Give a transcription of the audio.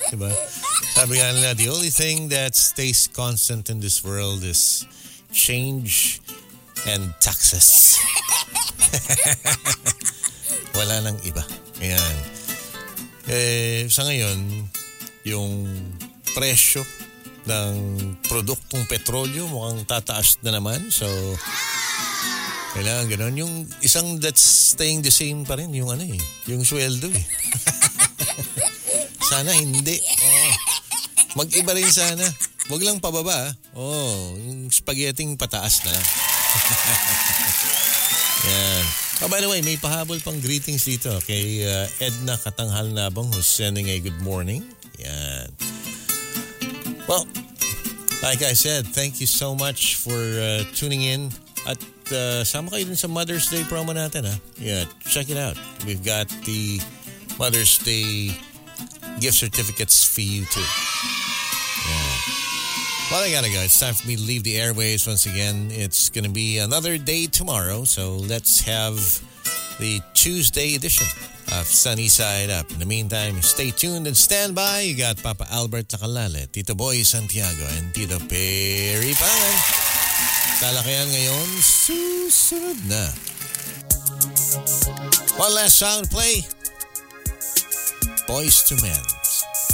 Diba? Sabi nga nila, the only thing that stays constant in this world is change and taxes. Wala nang iba. Ayan. Sa ngayon, yung presyo ng produktong petrolyo mukhang tataas na naman. So, kailangan ganun. Yung isang that's staying the same pa rin, yung yung sweldo eh. Sana hindi. Oh. Mag-iba rin sana. Wag lang pababa. Oh, yung spaghetting pataas na lang. Yan. Oh, by the way, may pahabol pang greetings dito kay Edna Katanghal Nabong who's sending a good morning. Yan. Well, like I said, thank you so much for tuning in. At sama kayo dun sa Mother's Day promo natin, ha? Yeah, check it out. We've got the Mother's Day gift certificates for you too. Yeah. Well, I gotta go. It's time for me to leave the airwaves once again. It's gonna be another day tomorrow, so let's have the Tuesday edition of Sunny Side Up. In the meantime, stay tuned and stand by. You got Papa Albert Takalale, Tito Boy Santiago, and Tito Perry Pangan. Talakayan ngayon, susunod na. One last song to play. Boys to Men.